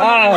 Ah.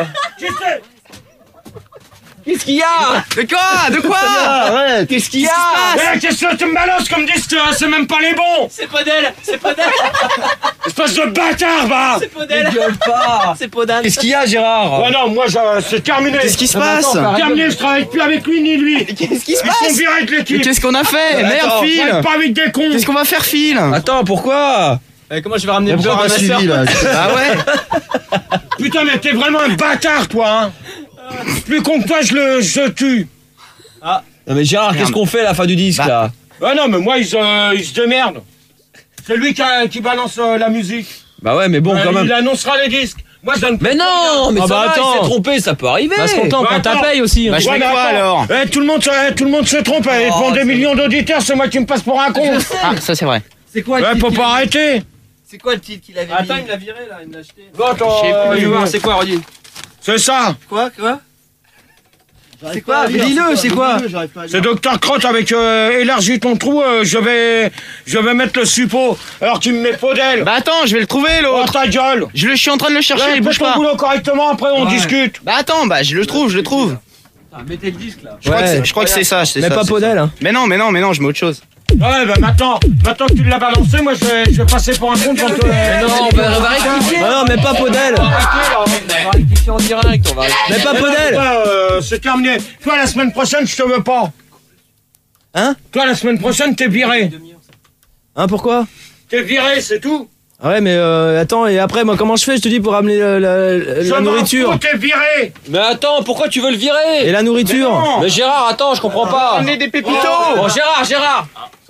Qu'est-ce qu'il y a? De quoi Arrête. Qu'est-ce qu'il y a? Qu'est-ce que tu me balances comme disque? C'est même pas les bons. C'est Podel. Espèce de bâtard, va. C'est Podel. Gueule pas. C'est Podel. Qu'est-ce qu'il y a, Gérard? Ouais, non, moi, c'est terminé. Qu'est-ce qui se passe? Terminé, je travaille plus avec lui ni lui. Qu'est-ce qui se Ils sont passe? virés de Mais l'équipe. qu'est-ce qu'on a fait? Merde, attends, Je Phil! travaille pas avec des cons. Qu'est-ce qu'on va faire, Phil? Attends, pourquoi? Comment je vais ramener le Pourquoi beurre à t'as ma suivi, soeur? là? Ah ouais? Putain, mais t'es vraiment un bâtard, toi, hein. Plus con que toi, je tue. Non mais Gérard, qu'est-ce qu'on fait à la fin du disque, là? Ah non, mais moi, ils se démerdent. C'est lui qui balance la musique. Bah ouais, mais bon, quand même. Il annoncera les disques. Moi, je donne Mais non, mais Ah ça bah va, attends. il s'est trompé, ça peut arriver. Parce qu'on Bah, prend ta attends. paye aussi. Bah je fais mais quoi attends. alors? Tout le monde se trompe. Devant des millions d'auditeurs, c'est moi qui me passe pour un con. Ah, ça c'est vrai. C'est quoi Ouais, faut pas arrêter. C'est quoi le titre qu'il avait mis? Attends, il me l'a viré là, il me l'a acheté. Bon, attends, Je sais plus. Je vais voir, c'est quoi, redis? c'est ça. Quoi? C'est quoi? Mais dis-le, c'est quoi? C'est Dr Crotte avec élargis ton trou. Je vais mettre le suppôt. Alors tu me mets Podel. Bah attends, je vais le trouver Oh l'autre. ta gueule. Je suis en train de le chercher, Ouais, il fais bouge ton pas. boulot correctement. Après on discute. Bah attends, bah je le trouve. Mettez le disque là. Je crois que c'est ça. Mais pas Podel, hein. Mais non, je mets autre chose. Ouais, bah maintenant que tu l'as balancé, moi je vais passer pour un con quand Non, on va rectifier. Ah non, mais pas Podel. On va rectifier en direct, on va. Mais pas Podel. C'est terminé. Toi la semaine prochaine, je te veux pas. Hein? Toi la semaine prochaine, t'es viré. Hein, pourquoi? T'es viré, c'est tout. Ah ouais, mais attends, et après, moi, comment je fais, je te dis, pour ramener la nourriture? M'en fous, t'es viré. Mais attends, pourquoi tu veux le virer? Et la nourriture? Non. Mais Gérard, attends, je comprends pas. Amenez des pépitos. Bon, Gérard.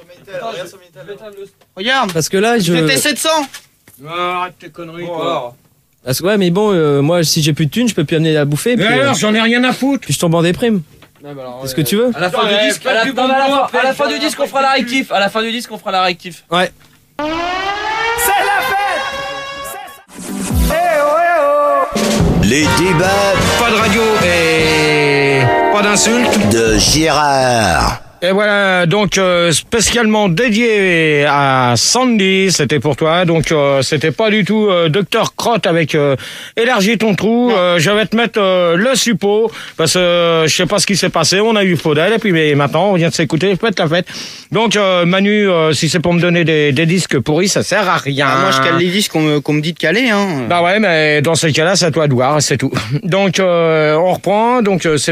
Regarde. Parce que là, C'était 700. Arrête tes conneries. toi. Parce que ouais, mais bon, moi, si j'ai plus de thunes, je peux plus amener à bouffer, Mais puis, alors, j'en ai rien à foutre. puis je tombe en déprime. Qu'est-ce que tu veux? À la fin du disque, à la fin du disque, on fera la rectif. À la fin du disque, on fera la rectif. Ouais. Les débats Pas de radio et pas d'insultes. de Gérard. Et voilà, donc spécialement dédié à Sandy, c'était pour toi. Donc c'était pas du tout Dr Crotte avec élargis ton trou. Je vais te mettre le suppôt parce que je sais pas ce qui s'est passé. On a eu Podel et puis mais maintenant on vient de s'écouter. Faites la fête. Donc Manu, si c'est pour me donner des disques pourris, ça sert à rien. Ah, moi je cale les disques qu'on me dit de caler hein. Bah ouais, mais dans ce cas-là, c'est à toi de voir, c'est tout. Donc on reprend. Donc c'est